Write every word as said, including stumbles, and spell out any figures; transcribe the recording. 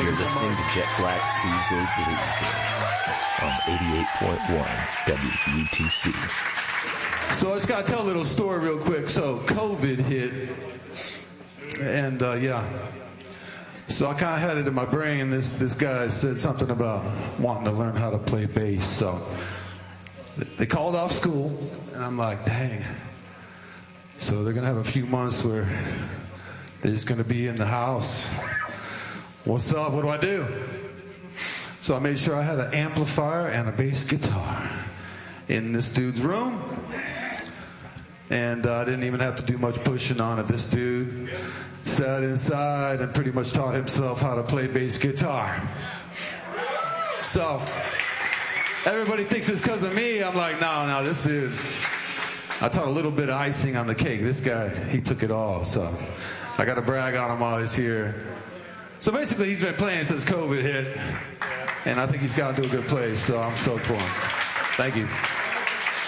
You're listening to Jet Black's Tuesday Blues Show on eighty-eight point one W U T C. So I just got to tell a little story real quick. So COVID hit, and uh, yeah. So I kind of had it in my brain. This this guy said something about wanting to learn how to play bass. So they called off school, and I'm like, dang. So they're going to have a few months where they're just going to be in the house. What's up? What do I do? So I made sure I had an amplifier and a bass guitar in this dude's room. And uh, I didn't even have to do much pushing on it. This dude sat inside and pretty much taught himself how to play bass guitar. So everybody thinks it's because of me. I'm like, no, no, this dude. I taught a little bit of icing on the cake. This guy, he took it all. So I got to brag on him while he's here. So basically, he's been playing since COVID hit, and I think he's gotten to a good place, so I'm stoked for him. Thank you.